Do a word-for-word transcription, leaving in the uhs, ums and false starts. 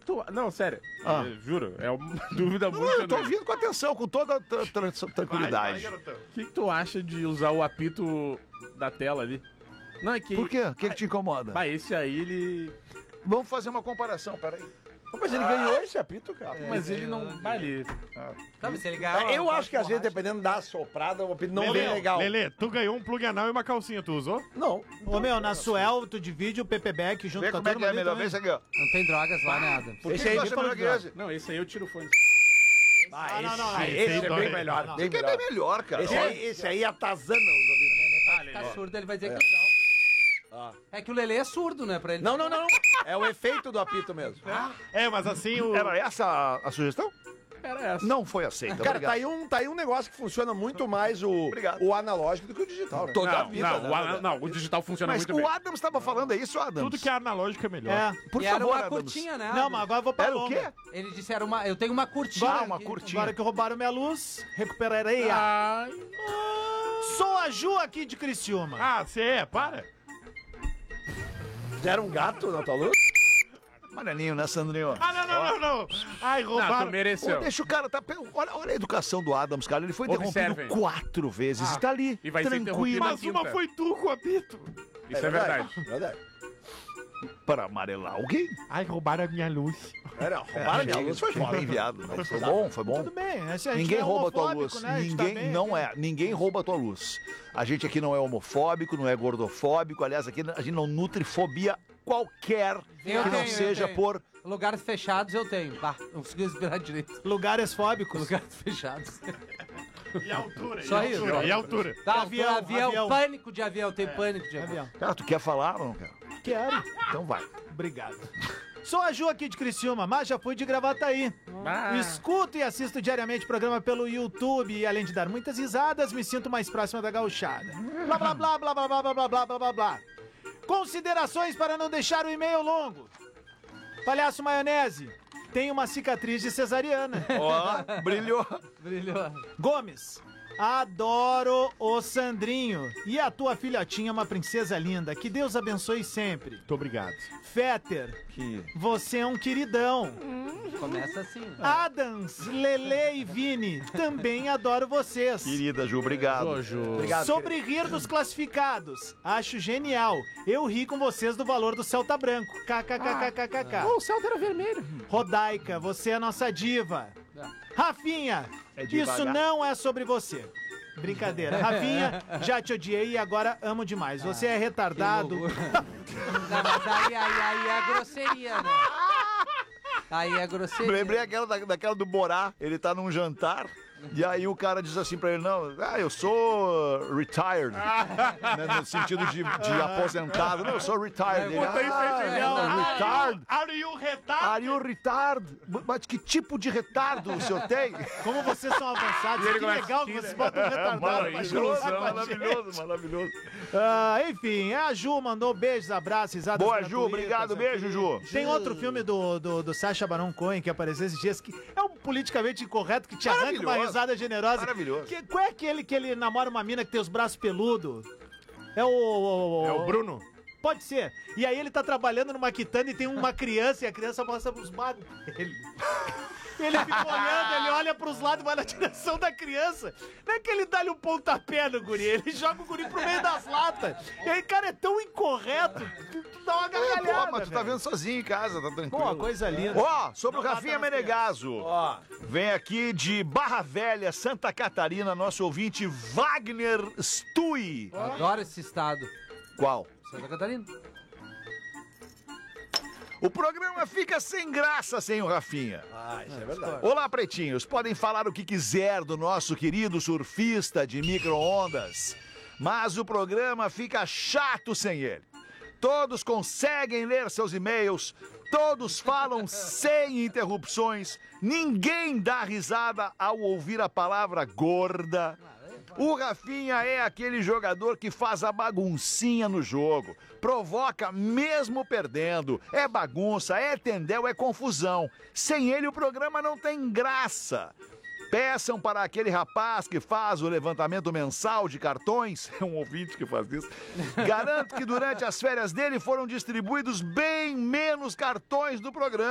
que tu... Não, sério. Ah. Eu juro, é uma dúvida Não, muito... eu tô ouvindo com atenção, com toda tra- tra- tranquilidade. O que, que tu acha de usar o apito da tela ali? Não, é que... Por quê? O que, que te incomoda? Bah, esse aí, ele... Vamos fazer uma comparação, peraí. Mas ele ganhou esse apito, cara. Mas ele não... Bah, ele... Sabe, se ele ganhar... É, eu acho que às vezes, dependendo da soprada, o apito não Lelê, vem legal. Lelê, tu ganhou um plug anal e uma calcinha, tu usou? Não. Ô, meu, na Suel, tu divide o Pepe Beck junto Vê com a como é que turma é ali melhor. também. Vê isso aqui, ó. Não tem drogas lá, né, Adam? Por Esse que aí tu me acha falou melhor de que droga. esse? Não, esse aí eu tiro o fone. Ah, Ah, não, não, esse, esse esse aí é dói. bem melhor. Não, Bem Esse aqui é melhor. bem melhor, cara. Esse aí, esse aí atazana os ouvidos. Tá surdo, ele vai dizer que é legal. É que o Lelê é surdo, né? Pra ele... Não, não, não. É o efeito do apito mesmo. É, mas assim o... Era essa a, a sugestão? Era essa. Não foi aceita. Cara, obrigado. tá aí, um, tá aí um negócio que funciona muito mais o, Obrigado. o analógico do que o digital, né? Toda a Não, vida. não, né, o, ana- Adams? não, o digital funciona Mas muito o bem. Adams estava falando, é isso, Adams? Tudo que é analógico é melhor. É. Por e era favor, uma Adams. curtinha, né? Não, Adam? mas agora eu vou pra Era o longa. quê? Ele disse era uma... Eu tenho uma curtinha. Ah, uma aqui. curtinha. Agora que roubaram minha luz, recuperarei a... Ai, Sou a Ju aqui de Criciúma. Ah, você é, para. Deram um gato na tua luz? Marianinho, né, Sandrinho? Ah, não, não, não, não. Ai, não, roubaram. tu Pô, mereceu. deixa o cara, tá, olha, olha a educação do Adams, cara. Ele foi Observem. interrompido quatro vezes. Ah, Está ali, e vai ser tranquilo. interrompido Mas uma quinta. foi tu com o apito. Isso é verdade. Verdade. Para amarelar alguém. Ai, roubaram a minha luz. Era, roubaram minha luz, foi Foi foda. enviado. Mas foi bom, foi bom. Tudo bem, esse a gente Ninguém não é rouba a tua homofóbico, luz. né? A gente tá Ninguém, bem não aqui. é. Ninguém rouba a tua luz. A gente aqui não é homofóbico, não é gordofóbico. Aliás, aqui a gente não nutre fobia qualquer Eu que não tenho, eu seja tenho. por... Lugares fechados eu tenho. Bah, não consegui respirar direito. Lugares fóbicos. Lugares fechados. E a altura. Só e a isso. altura, E a altura. Tá, Avião, avião, avião, avião. pânico de avião, tem pânico de avião. Avião. Cara, tu quer falar ou não quer? Quero. Então vai. Obrigado. Sou a Ju aqui de Criciúma, mas já fui de Gravataí. Ah. Escuto e assisto diariamente o programa pelo YouTube e além de dar muitas risadas, me sinto mais próxima da gauchada. Blá blá blá blá blá blá blá blá blá blá blá blá. Considerações para não deixar o e-mail longo. Palhaço Maionese, tem uma cicatriz de cesariana. Ó, brilhou. Brilhou. Gomes, adoro o Sandrinho. E a tua filhotinha é uma princesa linda. Que Deus abençoe sempre. Muito obrigado. Fetter, Que... você é um queridão. Começa assim. Adams, Lele e Vini, também adoro vocês. Querida Ju, obrigado. Jojo. Obrigado. Sobre rir dos classificados, acho genial. Eu ri com vocês do valor do Celta Branco. KKKKKK. O Celta era vermelho. Rodaica, você é nossa diva. Rafinha, É devagar. isso não é sobre você. Brincadeira. Rafinha, já te odiei e agora amo demais. Você é retardado. Não, mas aí, aí, aí é grosseria, né? Aí é grosseria. Lembrei aquela, da- daquela do Borá, ele tá num jantar, e aí o cara diz assim pra ele, não, ah, eu sou uh, retired, né, no sentido de, de aposentado, não, eu sou retired. Ele, botei isso aí, ah, genial. é, retard, Are you retarded? are you retard? Mas que tipo de retardo o senhor tem? Como vocês são avançados. E ele Que começa, legal que vocês botam um retardado. pra Maravilhoso, conversar com a maravilhoso, maravilhoso. Ah, enfim, a Ju mandou beijos, abraços, risadas Boa, Ju, gratuitas obrigado, aqui. beijo, Ju. Tem outro filme do, do, do Sacha Baron Cohen que apareceu esses dias que é um politicamente incorreto que te arranca uma Maravilhoso. risada generosa. Maravilhoso. Que, qual é aquele que ele namora uma mina que tem os braços peludos? É o, o, É o Bruno. Pode ser. E aí ele tá trabalhando numa quitanda e tem uma criança e a criança mostra pros magos dele. Ele fica olhando, ele olha pros lados e vai na direção da criança. Não é que ele dá-lhe um pontapé no guri, ele joga o guri pro meio das latas. E aí, cara, é tão incorreto, tu, tu dá uma É, gargalhada. pô, mas tu tá velho. vendo sozinho em casa, tá tranquilo. Pô, coisa linda. Ó, sobre Não o Rafinha bata nas Menegaso. Ó, Vem aqui de Barra Velha, Santa Catarina, nosso ouvinte Wagner Stui. Eu adoro esse estado. Qual? Santa Catarina. O programa fica sem graça sem o Rafinha. ah, isso é verdade. Olá, pretinhos. Podem falar o que quiser do nosso querido surfista de micro-ondas, mas o programa fica chato sem ele. Todos conseguem ler seus e-mails, todos falam sem interrupções, ninguém dá risada ao ouvir a palavra gorda. O Rafinha é aquele jogador que faz a baguncinha no jogo, provoca mesmo perdendo, é bagunça, é tendel, é confusão. Sem ele o programa não tem graça. Peçam para aquele rapaz que faz o levantamento mensal de cartões, é um ouvinte que faz isso, garanto que durante as férias dele foram distribuídos bem menos cartões do programa.